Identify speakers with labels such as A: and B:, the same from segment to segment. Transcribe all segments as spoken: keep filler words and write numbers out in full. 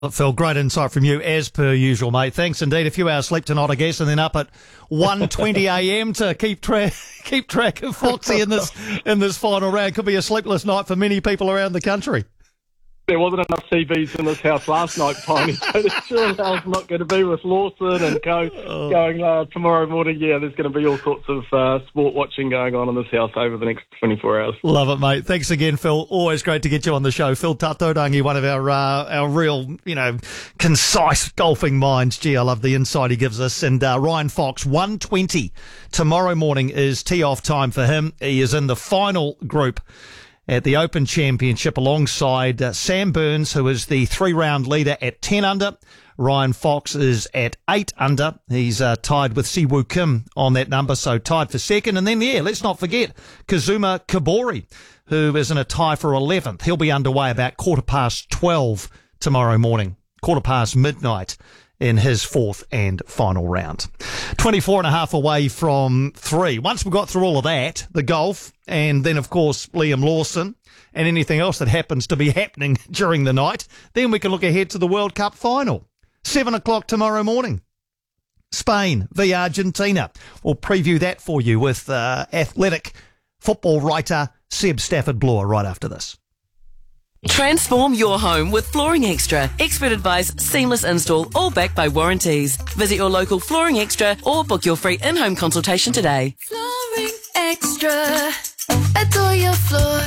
A: Phil, great insight from you as per usual, mate. Thanks indeed. A few hours sleep tonight, I guess, and then up at one twenty a.m. to keep track keep track of Foxy in this in this final round. Could be a sleepless night for many people around the country.
B: There wasn't enough T Vs in this house last night, Piney, so there's sure as hell's not going to be with Lawson and co
A: Oh.
B: going uh, tomorrow morning. Yeah, there's going to be all sorts of uh, sport watching going on in this house over the next twenty-four hours.
A: Love it, mate. Thanks again, Phil. Always great to get you on the show. Phil Tatorangi, one of our uh, our real, you know, concise golfing minds. Gee, I love the insight he gives us. And uh, Ryan Fox, one twenty tomorrow morning is tee-off time for him. He is in the final group at the Open Championship alongside uh, Sam Burns, who is the three-round leader at ten under. Ryan Fox is at eight under. He's uh, tied with Siwoo Kim on that number, so tied for second. And then, yeah, let's not forget Kazuma Kibori, who is in a tie for eleventh. He'll be underway about quarter past twelve tomorrow morning, quarter past midnight in his fourth and final round. twenty-four and a half away from three. Once we got through all of that, the golf, and then, of course, Liam Lawson, and anything else that happens to be happening during the night, then we can look ahead to the World Cup final. Seven o'clock tomorrow morning. Spain v Argentina. We'll preview that for you with uh, athletic football writer Seb Stafford-Bloor right after this.
C: Transform your home with Flooring Extra. Expert advice, seamless install, all backed by warranties. Visit your local Flooring Extra or book your free in-home consultation today.
D: Flooring Extra. Adore your floor.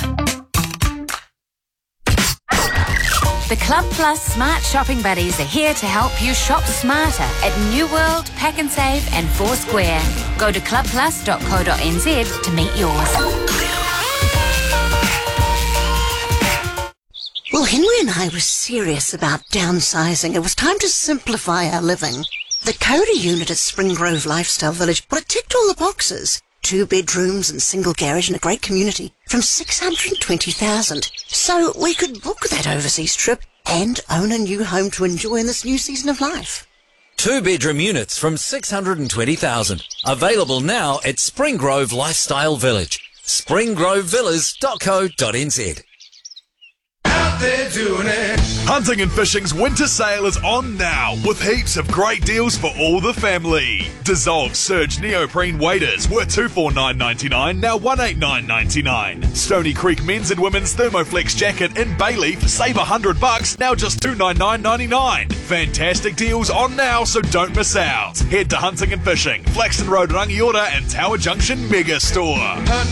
E: The Club Plus Smart Shopping Buddies are here to help you shop smarter at New World, Pack and Save and Foursquare. Go to club plus dot co dot n z to meet yours.
F: Well, Henry and I were serious about downsizing. It was time to simplify our living. The Cody unit at Spring Grove Lifestyle Village, well, it ticked all the boxes. Two bedrooms and single garage in a great community from six hundred twenty thousand dollars. So we could book that overseas trip and own a new home to enjoy in this new season of life.
G: Two bedroom units from six hundred twenty thousand dollars. Available now at Spring Grove Lifestyle Village. spring grove villas dot co dot n z.
H: They're doing it. Hunting and Fishing's winter sale is on now with heaps of great deals for all the family. Dissolve Surge neoprene waders worth two hundred forty-nine dollars ninety-nine, now one hundred eighty-nine dollars ninety-nine. Stony Creek men's and women's Thermoflex jacket in Bayleaf, save one hundred bucks, now just two hundred ninety-nine dollars ninety-nine. Fantastic deals on now, so don't miss out. Head to Hunting and Fishing, Flaxton Road, Rangiora and Tower Junction Mega Store.